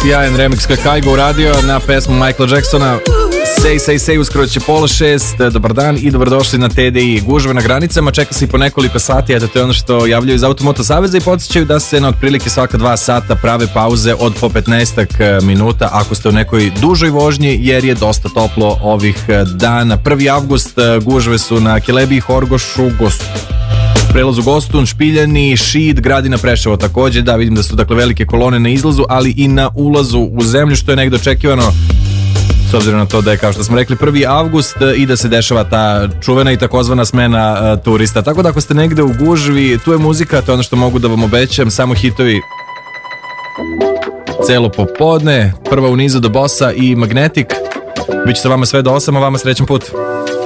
Sjajan remix koji Kaigo uradio na pesmu Michaela Jacksona Say, uskoro će 5:30. Dobar dan i dobrodošli na TDI. Gužve na granicama, čeka se i po nekoliko sati. Eto, to je ono što javljaju iz Automoto Saveza i podsjećaju da se na otprilike svaka 2 sata prave pauze od po 15 minuta ako ste u nekoj dužoj vožnji, jer je dosta toplo ovih dana. 1. avgust, gužve su na Kelebiji, Horgošu, prelazu Gostun, Špiljani, Šid, Gradina, Preševo takođe. Da, vidim da su dakle velike kolone na izlazu, ali i na ulazu u zemlju, što je negdje očekivano s obzirom na to da je, kao što smo rekli, 1. avgust i da se dešava ta čuvena i takozvana smena turista. Tako da ako ste negde u gužvi, tu je muzika, to je ono što mogu da vam obećam, samo hitovi celo popodne. Prva u nizu do Bossa i Magnetic. Biće sa vama sve do 8, a vama srećan put.